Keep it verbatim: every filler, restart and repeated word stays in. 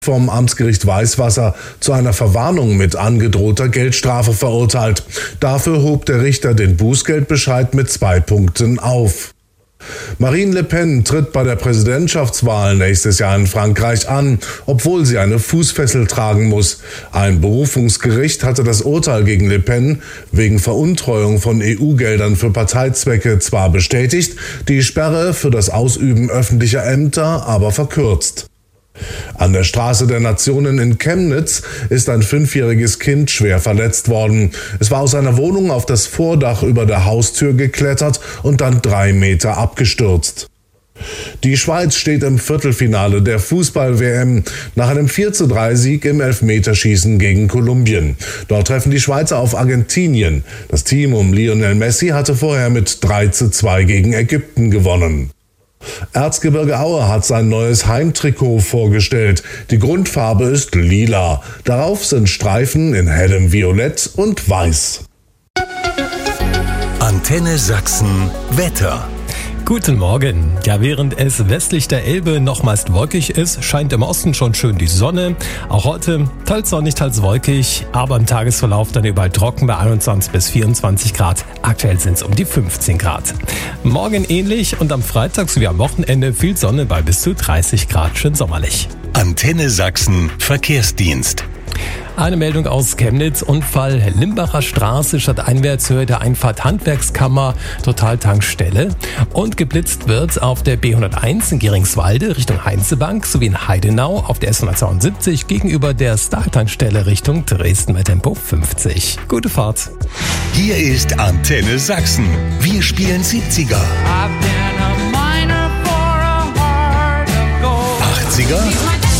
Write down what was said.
vom Amtsgericht Weißwasser zu einer Verwarnung mit angedrohter Geldstrafe verurteilt. Dafür hob der Richter den Bußgeldbescheid mit zwei Punkten auf. Marine Le Pen tritt bei der Präsidentschaftswahl nächstes Jahr in Frankreich an, obwohl sie eine Fußfessel tragen muss. Ein Berufungsgericht hatte das Urteil gegen Le Pen wegen Veruntreuung von E U-Geldern für Parteizwecke zwar bestätigt, die Sperre für das Ausüben öffentlicher Ämter aber verkürzt. An der Straße der Nationen in Chemnitz ist ein fünfjähriges Kind schwer verletzt worden. Es war aus seiner Wohnung auf das Vordach über der Haustür geklettert und dann drei Meter abgestürzt. Die Schweiz steht im Viertelfinale der Fußball-W M nach einem vier zu drei Sieg im Elfmeterschießen gegen Kolumbien. Dort treffen die Schweizer auf Argentinien. Das Team um Lionel Messi hatte vorher mit drei zu zwei gegen Ägypten gewonnen. Erzgebirge Aue hat sein neues Heimtrikot vorgestellt. Die Grundfarbe ist lila. Darauf sind Streifen in hellem Violett und Weiß. Antenne Sachsen Wetter. Guten Morgen. Ja, während es westlich der Elbe noch meist wolkig ist, scheint im Osten schon schön die Sonne. Auch heute teils sonnig, teils wolkig, aber im Tagesverlauf dann überall trocken bei einundzwanzig bis vierundzwanzig Grad. Aktuell sind es um die fünfzehn Grad. Morgen ähnlich und am Freitag sowie am Wochenende viel Sonne bei bis zu dreißig Grad, schön sommerlich. Antenne Sachsen Verkehrsdienst. Eine Meldung aus Chemnitz. Unfall Limbacher Straße, Stadteinwärtshöhe der Einfahrt Handwerkskammer, Totaltankstelle. Und geblitzt wird auf der B hunderteins in Geringswalde Richtung Heinzebank sowie in Heidenau auf der S hundertzweiundsiebzig gegenüber der Star-Tankstelle Richtung Dresden mit Tempo fünfzig. Gute Fahrt. Hier ist Antenne Sachsen. Wir spielen siebziger, achtziger